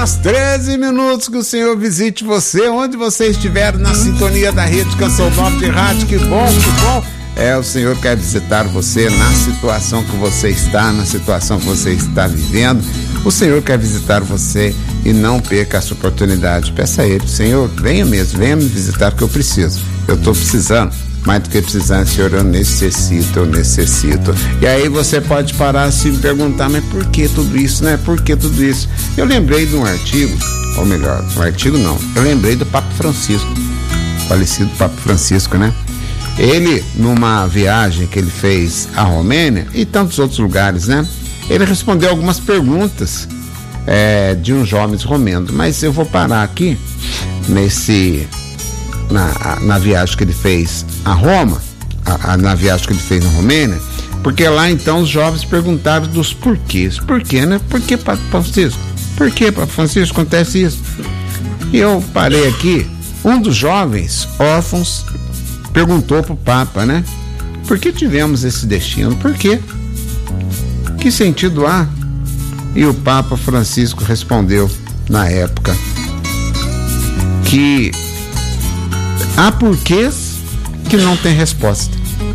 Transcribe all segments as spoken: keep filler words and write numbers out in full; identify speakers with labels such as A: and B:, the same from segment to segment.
A: horas treze minutos. Que o Senhor visite você, onde você estiver, na sintonia da Rede Canção Nova de Rádio. Que bom, que bom. É, o Senhor quer visitar você na situação que você está, na situação que você está vivendo. O Senhor quer visitar você e não perca essa oportunidade. Peça a Ele, Senhor, venha mesmo, venha me visitar que eu preciso. Eu estou precisando. Mais do que precisando, Senhor, eu necessito, eu necessito. E aí você pode parar e me perguntar, mas por que tudo isso, né? Por que tudo isso? Eu lembrei de um artigo, ou melhor, um artigo não, eu lembrei do Papa Francisco, falecido Papa Francisco, né? Ele, numa viagem que ele fez à Romênia e tantos outros lugares, né? Ele respondeu algumas perguntas é, de uns jovens romenos, mas eu vou parar aqui nesse... Na, na viagem que ele fez a Roma, a, a, na viagem que ele fez na Romênia, porque lá então os jovens perguntaram dos porquês. Por quê, né? Por que, Papa Francisco? Por que, Papa Francisco, acontece isso? E eu parei aqui, um dos jovens órfãos perguntou pro Papa, né? Por que tivemos esse destino? Por quê? Que sentido há? E o Papa Francisco respondeu, na época, que há porquês que não tem resposta.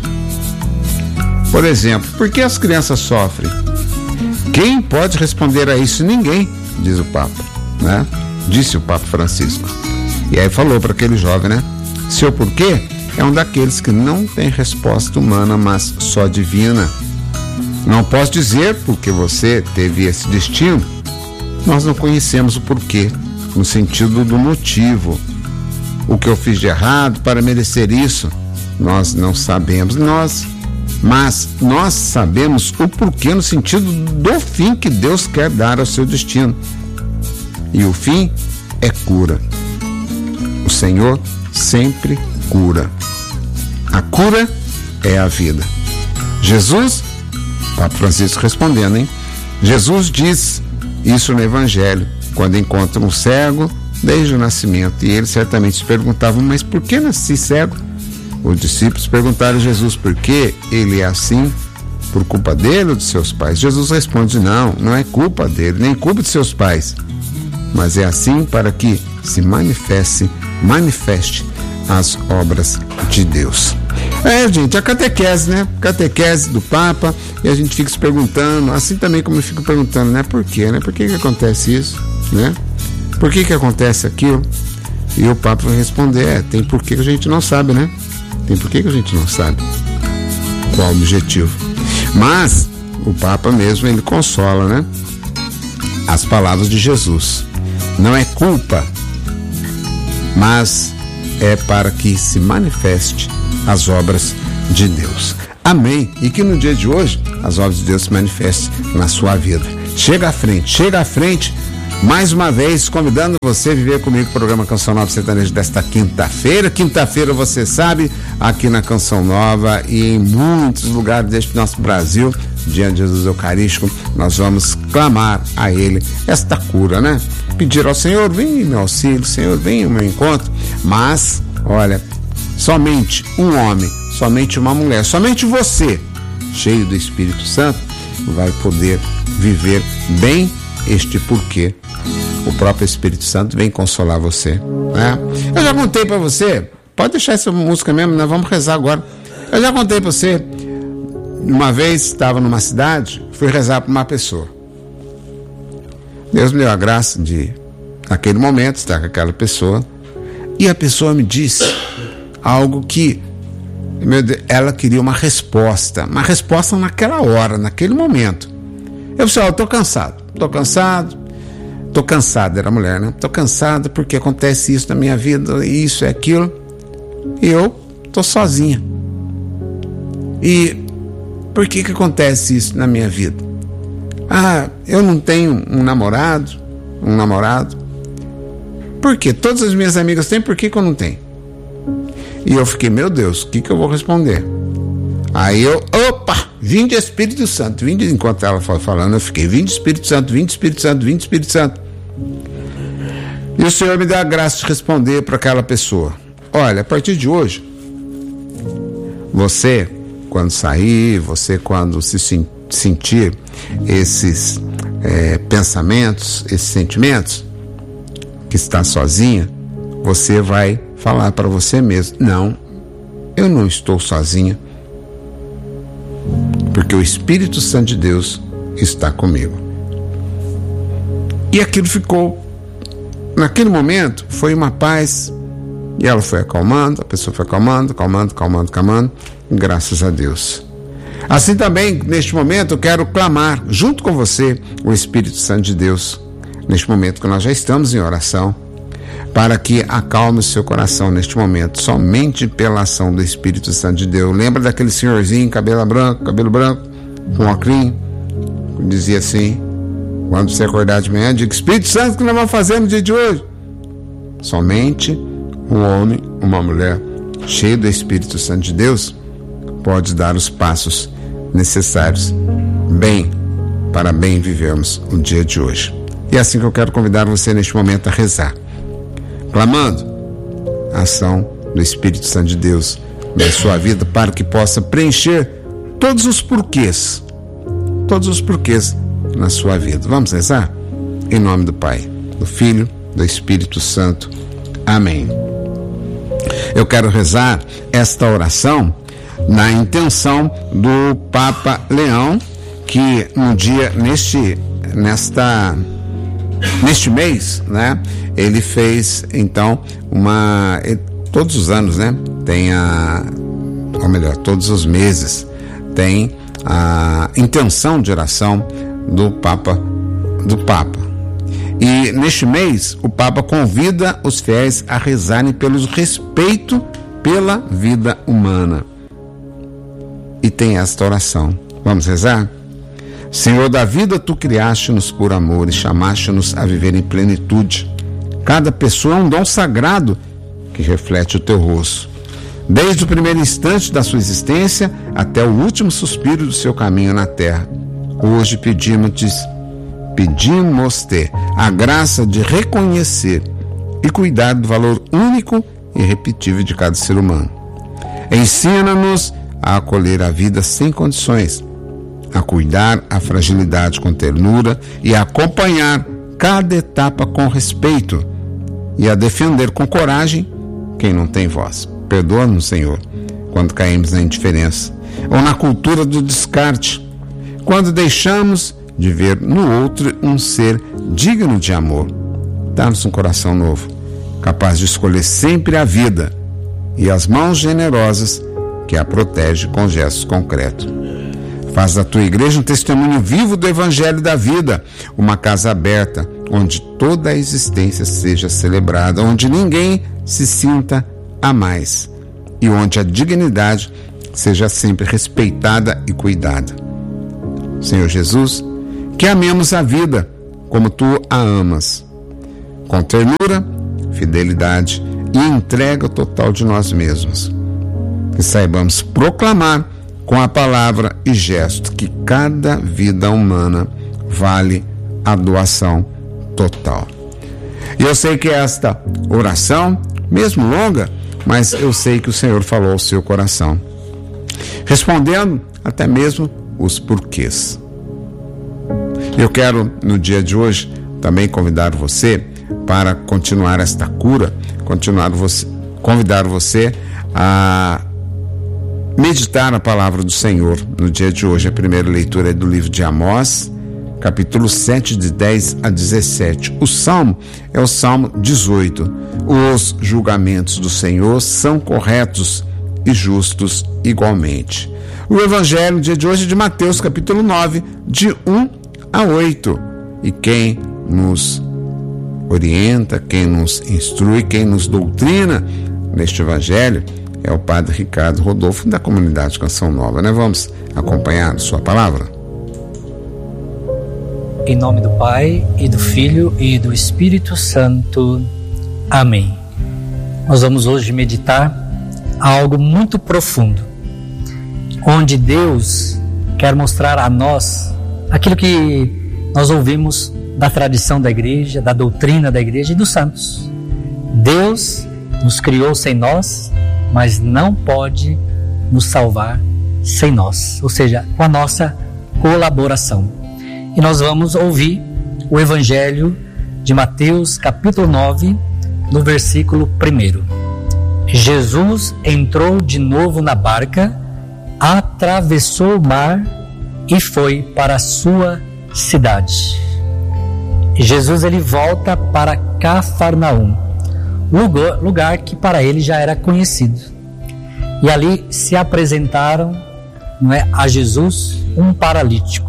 A: Por exemplo, por que as crianças sofrem? Quem pode responder a isso? Ninguém, diz o Papa, né? Disse o Papa Francisco. E aí falou para aquele jovem, né? Seu porquê é um daqueles que não tem resposta humana, mas só divina. Não posso dizer porque você teve esse destino. Nós não conhecemos o porquê, no sentido do motivo. O que eu fiz de errado para merecer isso, nós não sabemos, nós, mas nós sabemos o porquê no sentido do fim que Deus quer dar ao seu destino. E o fim é cura. O Senhor sempre cura. A cura é a vida. Jesus, Papa Francisco respondendo, hein? Jesus diz isso no Evangelho, quando encontra um cego desde o nascimento, e eles certamente se perguntavam, mas por que nasci cego? Os discípulos perguntaram a Jesus por que ele é assim, por culpa dele ou de seus pais? Jesus responde, não, não é culpa dele, nem culpa de seus pais, mas é assim para que se manifeste, manifeste as obras de Deus. É, gente, a catequese, né? Catequese do Papa, e a gente fica se perguntando, assim também como eu fico perguntando, né? Por quê, né? Por que que acontece isso, né? Por que que acontece aquilo? E o Papa vai responder, é, tem porquê que a gente não sabe, né? Tem porquê que a gente não sabe qual o objetivo. Mas o Papa mesmo, ele consola, né? As palavras de Jesus. Não é culpa, mas é para que se manifeste as obras de Deus. Amém. E que no dia de hoje as obras de Deus se manifestem na sua vida. Chega à frente, chega à frente. Mais uma vez, convidando você a viver comigo o programa Canção Nova Sertaneja desta quinta-feira. Quinta-feira, você sabe, aqui na Canção Nova e em muitos lugares deste nosso Brasil, diante de Jesus Eucarístico, nós vamos clamar a Ele esta cura, né? Pedir ao Senhor, vem em meu auxílio, Senhor, vem em meu encontro. Mas, olha, somente um homem, somente uma mulher, somente você, cheio do Espírito Santo, vai poder viver bem este porquê. O próprio Espírito Santo vem consolar você, né? Eu já contei para você, pode deixar essa música mesmo, nós vamos rezar agora. Eu já contei para você, uma vez estava numa cidade, fui rezar para uma pessoa. Deus me deu a graça de, naquele momento, estar com aquela pessoa, e a pessoa me disse algo que, meu Deus, ela queria uma resposta, uma resposta naquela hora, naquele momento. Eu disse, ó, eu tô cansado, tô cansado, tô cansado, era mulher, né? Tô cansado porque acontece isso na minha vida, isso é aquilo, e eu tô sozinha. E por que que acontece isso na minha vida? Ah, eu não tenho um namorado, um namorado. Por quê? Todas as minhas amigas têm, por que que eu não tenho? E eu fiquei, meu Deus, o que que eu vou responder? Aí eu, opa, vim de Espírito Santo, vim de, enquanto ela foi falando, eu fiquei, vim de Espírito Santo, vim de Espírito Santo, vim de Espírito Santo. E o Senhor me deu a graça de responder para aquela pessoa, olha, a partir de hoje, você, quando sair, você quando se sentir esses é, pensamentos, esses sentimentos, que está sozinha, você vai falar para você mesmo: não, eu não estou sozinha, porque o Espírito Santo de Deus está comigo. E aquilo ficou, naquele momento, foi uma paz, e ela foi acalmando, a pessoa foi acalmando, acalmando, acalmando, acalmando, graças a Deus. Assim também, neste momento, eu quero clamar, junto com você, o Espírito Santo de Deus, neste momento que nós já estamos em oração, para que acalme o seu coração neste momento, somente pela ação do Espírito Santo de Deus. Lembra daquele senhorzinho, cabelo branco, cabelo branco, com óculos, que dizia assim, quando você acordar de manhã, diga: Espírito Santo, o que nós vamos fazer no dia de hoje? Somente um homem, uma mulher cheio do Espírito Santo de Deus pode dar os passos necessários bem para bem vivermos o dia de hoje. E é assim que eu quero convidar você neste momento a rezar, clamando a ação do Espírito Santo de Deus na sua vida, para que possa preencher todos os porquês, todos os porquês na sua vida. Vamos rezar? Em nome do Pai, do Filho, do Espírito Santo. Amém. Eu quero rezar esta oração na intenção do Papa Leão, que um dia, neste, nesta, neste mês, né, ele fez, então, uma, todos os anos, né, tem a, ou melhor, todos os meses, tem a intenção de oração do Papa, do Papa. E neste mês, o Papa convida os fiéis a rezarem pelo respeito pela vida humana. E tem esta oração. Vamos rezar? Senhor da vida, tu criaste-nos por amor e chamaste-nos a viver em plenitude. Cada pessoa é um dom sagrado que reflete o teu rosto. Desde o primeiro instante da sua existência até o último suspiro do seu caminho na terra. Hoje pedimos-te, pedimos-te a graça de reconhecer e cuidar do valor único e irrepetível de cada ser humano. Ensina-nos a acolher a vida sem condições, a cuidar a fragilidade com ternura e a acompanhar cada etapa com respeito e a defender com coragem quem não tem voz. Perdoa-nos, Senhor, quando caímos na indiferença ou na cultura do descarte, quando deixamos de ver no outro um ser digno de amor. Dá-nos um coração novo, capaz de escolher sempre a vida e as mãos generosas que a protege com gestos concretos. Faz da tua igreja um testemunho vivo do Evangelho da vida, uma casa aberta, onde toda a existência seja celebrada, onde ninguém se sinta a mais e onde a dignidade seja sempre respeitada e cuidada. Senhor Jesus, que amemos a vida como tu a amas, com ternura, fidelidade e entrega total de nós mesmos. Que saibamos proclamar com a palavra e gesto que cada vida humana vale a doação total. E eu sei que esta oração, mesmo longa, mas eu sei que o Senhor falou ao seu coração, respondendo até mesmo os porquês. Eu quero, no dia de hoje, também convidar você para continuar esta cura, continuar você, convidar você a meditar a palavra do Senhor. No dia de hoje, a primeira leitura é do livro de Amós, capítulo sete, de dez a dezessete. O salmo é o salmo dezoito. Os julgamentos do Senhor são corretos e justos igualmente. O evangelho, no dia de hoje, é de Mateus, capítulo nove, de um a oito. E quem nos orienta, quem nos instrui, quem nos doutrina neste evangelho é o Padre Ricardo Rodolfo, da comunidade Canção Nova, né? Vamos acompanhar sua palavra?
B: Em nome do Pai, e do Filho, e do Espírito Santo. Amém. Nós vamos hoje meditar algo muito profundo, onde Deus quer mostrar a nós aquilo que nós ouvimos da tradição da igreja, da doutrina da igreja e dos santos. Deus nos criou sem nós, mas não pode nos salvar sem nós, ou seja, com a nossa colaboração. E nós vamos ouvir o Evangelho de Mateus capítulo nove, no versículo primeiro. Jesus entrou de novo na barca, atravessou o mar e foi para a sua cidade. Jesus ele volta para Cafarnaum, lugar, lugar que para ele já era conhecido. E ali se apresentaram, não é, a Jesus um paralítico,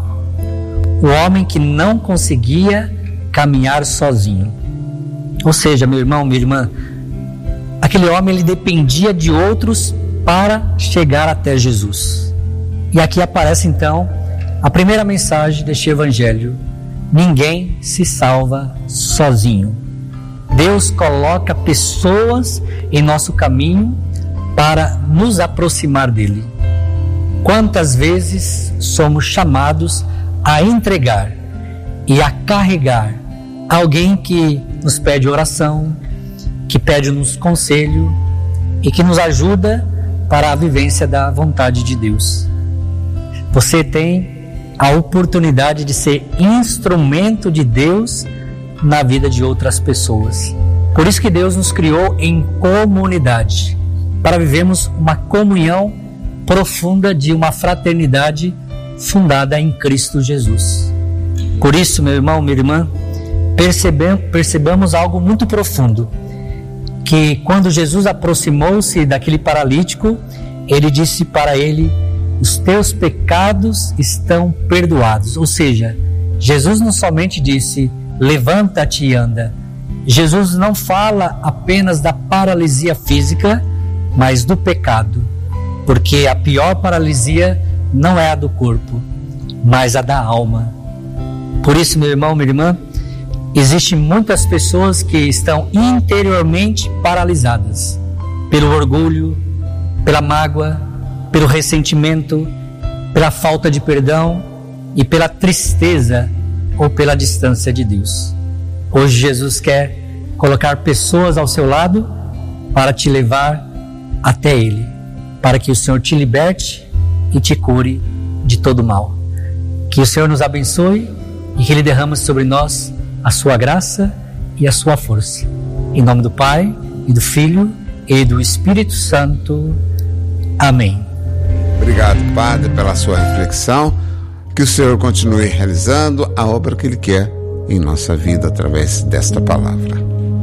B: o homem que não conseguia caminhar sozinho. Ou seja, meu irmão, minha irmã, aquele homem ele dependia de outros para chegar até Jesus. E aqui aparece então a primeira mensagem deste evangelho: ninguém se salva sozinho. Deus coloca pessoas em nosso caminho para nos aproximar dele. Quantas vezes somos chamados a entregar e a carregar alguém que nos pede oração, que pede-nos conselho e que nos ajuda para a vivência da vontade de Deus. Você tem a oportunidade de ser instrumento de Deus na vida de outras pessoas. Por isso que Deus nos criou em comunidade, para vivermos uma comunhão profunda de uma fraternidade fundada em Cristo Jesus. Por isso, meu irmão, minha irmã, percebemos, percebamos algo muito profundo, que quando Jesus aproximou-se daquele paralítico, ele disse para ele: os teus pecados estão perdoados. Ou seja, Jesus não somente disse: levanta-te e anda. Jesus não fala apenas da paralisia física, mas do pecado, porque a pior paralisia não é a do corpo, mas a da alma. Por isso, meu irmão, minha irmã, existem muitas pessoas que estão interiormente paralisadas pelo orgulho, pela mágoa, pelo ressentimento, pela falta de perdão e pela tristeza ou pela distância de Deus. Hoje Jesus quer colocar pessoas ao seu lado para te levar até Ele, para que o Senhor te liberte e te cure de todo mal. Que o Senhor nos abençoe e que Ele derrame sobre nós a sua graça e a sua força. Em nome do Pai, e do Filho, e do Espírito Santo. Amém.
A: Obrigado, Padre, pela sua reflexão. Que o Senhor continue realizando a obra que Ele quer em nossa vida através desta palavra.